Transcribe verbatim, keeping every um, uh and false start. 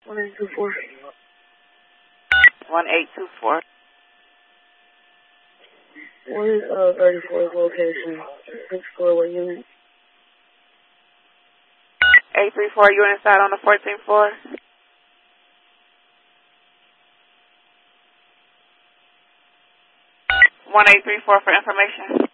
one eight two four. one eight two four. What is uh thirty-four's location? Six floor, what unit? eight three four, you inside on the fourteenth floor? one eight three four for information.